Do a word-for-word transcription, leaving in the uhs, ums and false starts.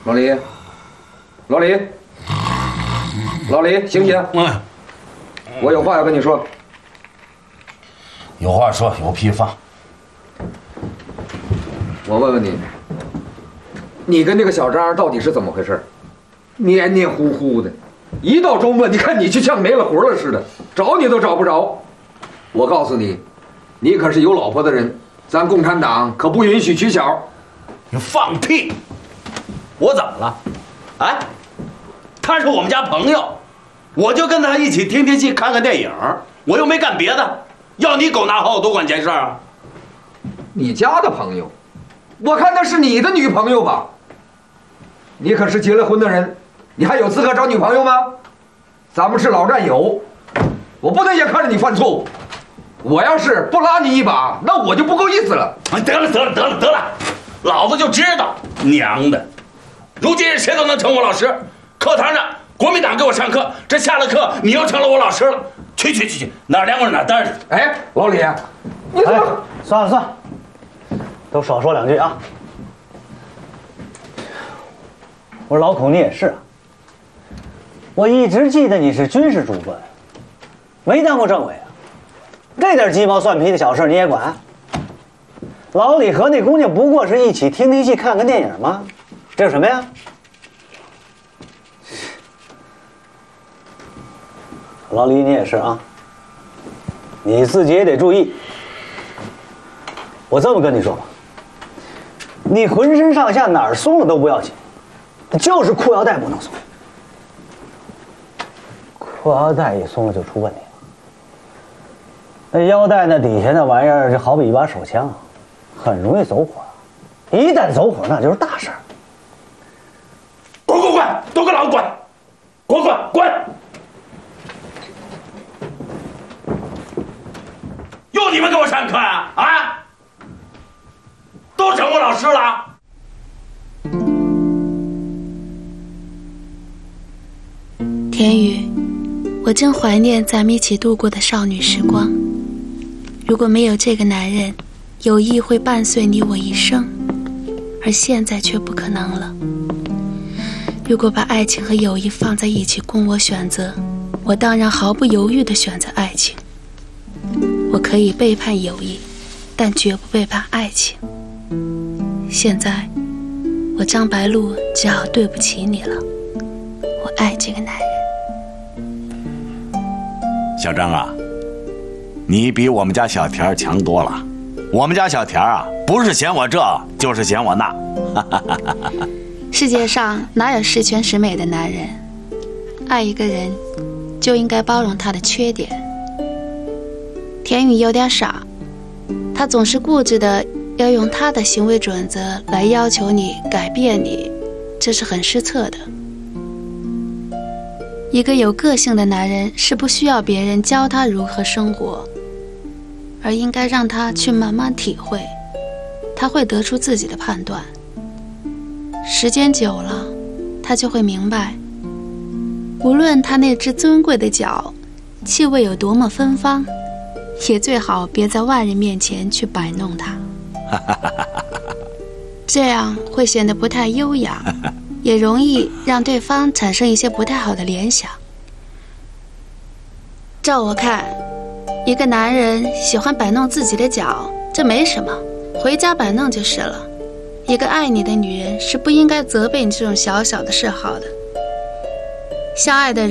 老李，老李，老李，醒醒！嗯，我有话要跟你说。 有话说，有屁放。 我问问你，你跟那个小张到底是怎么回事？黏黏糊糊的，一到周末，你看你就像没了活了似的，找你都找不着。我告诉你，你可是有老婆的人，咱共产党可不允许娶小。 你放屁！我怎么了？哎，他是我们家朋友，我就跟他一起听听戏，看看电影，我又没干别的，要你狗拿好，我多管闲事啊！ 你家的朋友，我看那是你的女朋友吧？你可是结了婚的人，你还有资格找女朋友吗？咱们是老战友，我不能眼看着你犯错误。我要是不拉你一把，那我就不够意思了。 得了得了得了得了，老子就知道娘的！如今谁都能成我老师。课堂上国民党给我上课，这下了课你又成了我老师了。去去去去，哪儿凉快哪儿待着。 哎，老李，你怎么？ 哎，算了算了，都少说两句啊。我说老孔，你也是啊。我一直记得你是军事主官，没当过政委啊。这点鸡毛蒜皮的小事你也管？老李和那姑娘不过是一起听听戏、看看电影吗？这有什么呀？老李，你也是啊，你自己也得注意。我这么跟你说吧，你浑身上下哪儿松了都不要紧，就是裤腰带不能松。裤腰带一松了就出问题了。那腰带那底下那玩意儿就好比一把手枪啊，很容易走火。一旦走火，那就是大事儿。 滚滚滚，都给老子滚！滚滚滚！又你们给我上课啊？啊！都成我老师了？ 田雨，我真怀念咱们一起度过的少女时光。如果没有这个男人，友谊会伴随你我一生，而现在却不可能了。如果把爱情和友谊放在一起供我选择，我当然毫不犹豫地选择爱情。我可以背叛友谊，但绝不背叛爱情。现在我张白露只好对不起你了，我爱这个男人。 小张啊，你比我们家小田强多了。我们家小田啊，不是嫌我这，就是嫌我那。 世界上哪有十全十美的男人？爱一个人，就应该包容他的缺点。田雨有点傻，他总是固执的要用他的行为准则来要求你改变你，这是很失策的。一个有个性的男人是不需要别人教他如何生活，而应该让他去慢慢体会，他会得出自己的判断。时间久了，他就会明白，无论他那只尊贵的脚气味有多么芬芳，也最好别在外人面前去摆弄它，这样会显得不太优雅，也容易让对方产生一些不太好的联想。照我看，一个男人喜欢摆弄自己的脚，这没什么，回家摆弄就是了。一个爱你的女人是不应该责备你这种小小的嗜好的。相爱的人